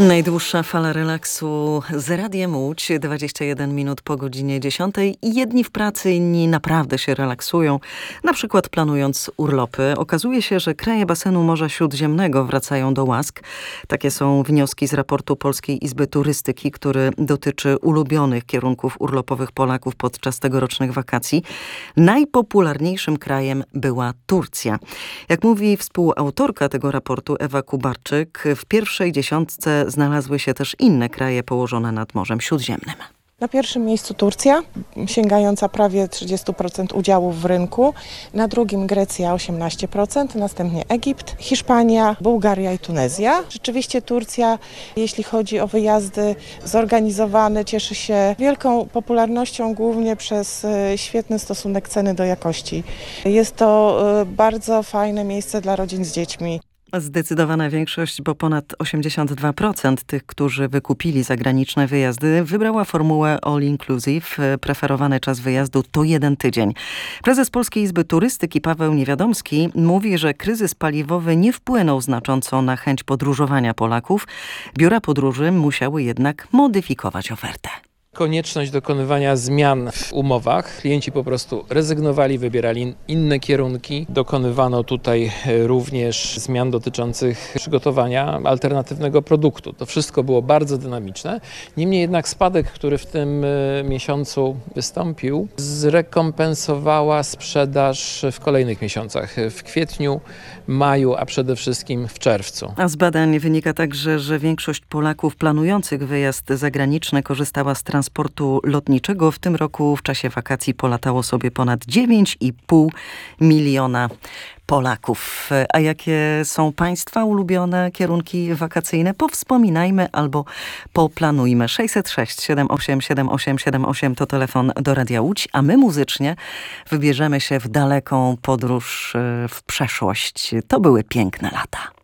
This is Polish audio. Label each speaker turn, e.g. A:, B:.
A: Najdłuższa fala relaksu z Radiem Łódź, 21 minut po godzinie 10. Jedni w pracy, inni naprawdę się relaksują, na przykład planując urlopy. Okazuje się, że kraje basenu Morza Śródziemnego wracają do łask. Takie są wnioski z raportu Polskiej Izby Turystyki, który dotyczy ulubionych kierunków urlopowych Polaków podczas tegorocznych wakacji. Najpopularniejszym krajem była Turcja. Jak mówi współautorka tego raportu Ewa Kubarczyk, w pierwszej dziesiątce znalazły się też inne kraje położone nad Morzem Śródziemnym.
B: Na pierwszym miejscu Turcja, sięgająca prawie 30% udziałów w rynku. Na drugim Grecja 18%, następnie Egipt, Hiszpania, Bułgaria i Tunezja. Rzeczywiście Turcja, jeśli chodzi o wyjazdy zorganizowane, cieszy się wielką popularnością głównie przez świetny stosunek ceny do jakości. Jest to bardzo fajne miejsce dla rodzin z dziećmi.
A: Zdecydowana większość, bo ponad 82% tych, którzy wykupili zagraniczne wyjazdy, wybrała formułę all inclusive. Preferowany czas wyjazdu to 1 tydzień. Prezes Polskiej Izby Turystyki Paweł Niewiadomski mówi, że kryzys paliwowy nie wpłynął znacząco na chęć podróżowania Polaków. Biura podróży musiały jednak modyfikować ofertę.
C: Konieczność dokonywania zmian w umowach. Klienci po prostu rezygnowali, wybierali inne kierunki. Dokonywano tutaj również zmian dotyczących przygotowania alternatywnego produktu. To wszystko było bardzo dynamiczne. Niemniej jednak spadek, który w tym miesiącu wystąpił, zrekompensowała sprzedaż w kolejnych miesiącach. W kwietniu, maju, a przede wszystkim w czerwcu.
A: A z badań wynika także, że większość Polaków planujących wyjazd zagraniczny korzystała z transportu lotniczego. W tym roku w czasie wakacji polatało sobie ponad 9,5 miliona Polaków. A jakie są Państwa ulubione kierunki wakacyjne? Powspominajmy albo poplanujmy. 606 78 78 78 to telefon do Radia Łódź, a my muzycznie wybierzemy się w daleką podróż w przeszłość. To były piękne lata.